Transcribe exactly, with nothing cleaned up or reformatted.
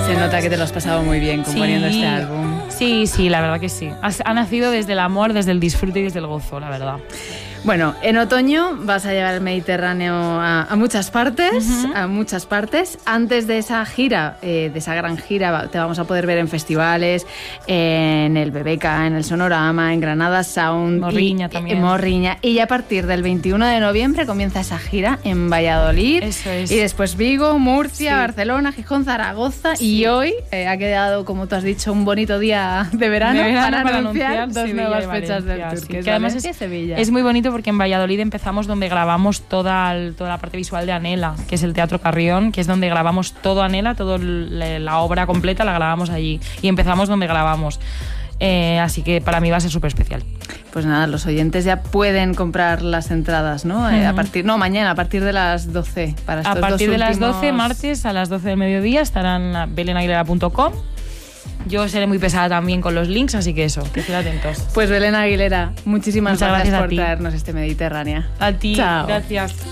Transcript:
Se nota que te lo has pasado muy bien componiendo Sí. este álbum. Sí, sí, la verdad que sí. Ha, ha nacido desde el amor, desde el disfrute y desde el gozo, la verdad. Bueno, en otoño vas a llevar el Mediterráneo a, a muchas partes, uh-huh. a muchas partes. Antes de esa gira, eh, de esa gran gira, te vamos a poder ver en festivales, en el B B K, en el Sonorama, en Granada Sound. Morriña y, también. En Morriña. Y a partir del veintiuno de noviembre comienza esa gira en Valladolid. Eso es. Y después Vigo, Murcia, sí. Barcelona, Gijón, Zaragoza. Sí. Y hoy eh, ha quedado, como tú has dicho, un bonito día de verano, de verano para, para anunciar, anunciar dos Sevilla nuevas y fechas del Valencia, tour. sí. Que, es que además Valencia es, y Sevilla. es muy bonito porque en Valladolid empezamos donde grabamos toda, el, toda la parte visual de Anhela, que es el Teatro Carrión, que es donde grabamos todo Anhela, toda la obra completa la grabamos allí. Y empezamos donde grabamos. Eh, así que para mí va a ser súper especial. Pues nada, los oyentes ya pueden comprar las entradas, ¿no? Uh-huh. Eh, a partir, no, mañana, a partir de las doce. Para estos a partir dos de últimos... las doce, martes, a las doce del mediodía, estarán en belén aguilera punto com. Yo seré muy pesada también con los links, así que eso, que estén atentos. Pues Belén Aguilera, muchísimas Muchas gracias, gracias por a ti. traernos este Mediterráneo. A ti, Chao. Gracias.